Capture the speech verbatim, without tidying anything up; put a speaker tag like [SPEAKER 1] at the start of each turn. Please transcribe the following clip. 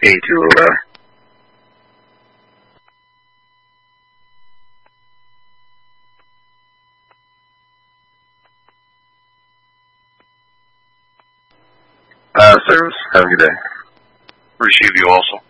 [SPEAKER 1] eighty-two over. Uh, service. Have a good day.
[SPEAKER 2] Receive you also.